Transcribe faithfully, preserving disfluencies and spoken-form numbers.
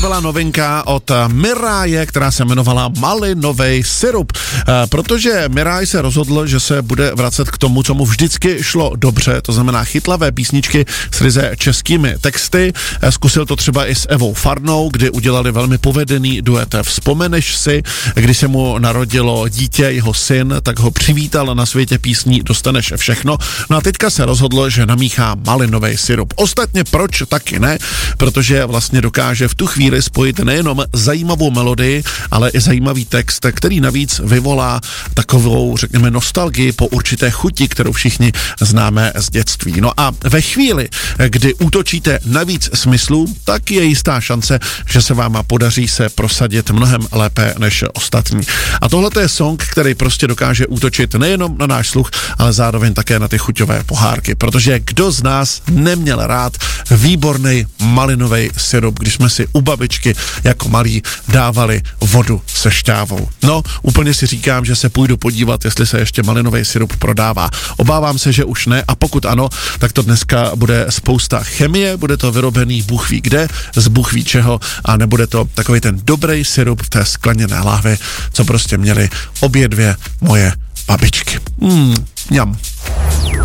byla novinka od Miráje, která se jmenovala Malinový syrup. Protože Miraj se rozhodl, že se bude vracet k tomu, co mu vždycky šlo dobře, to znamená chytlavé písničky s ryze českými texty. Zkusil to třeba i s Evou Farnou, kdy udělali velmi povedený duet Vzpomeneš si, když se mu narodilo dítě, jeho syn, tak ho přivítal na světě písní Dostaneš všechno. No a teďka se rozhodlo, že namíchá malinový syrup. Ostatně proč taky ne? Protože vlastně dokáže v tu chvíli spojit nejenom zajímavou melodii, ale i zajímavý text, který navíc vyvolá takovou, řekněme, nostalgii po určité chuti, kterou všichni známe z dětství. No a ve chvíli, kdy útočíte na víc smyslů, tak je jistá šance, že se vám podaří se prosadit mnohem lépe než ostatní. A tohle je song, který prostě dokáže útočit nejenom na náš sluch, ale zároveň také na ty chuťové pohárky, protože kdo z nás neměl rád výborný malinový syrup, když jsme si u babičky jako malí dávali vodu se šťávou. No, úplně si říkám, že se půjdu podívat, jestli se ještě malinový syrup prodává. Obávám se, že už ne, a pokud ano, tak to dneska bude spousta chemie, bude to vyrobený bůh ví kde, z bůh ví čeho, a nebude to takový ten dobrý syrup v té skleněné láhvi, co prostě měly obě dvě moje babičky. Mm, mňam.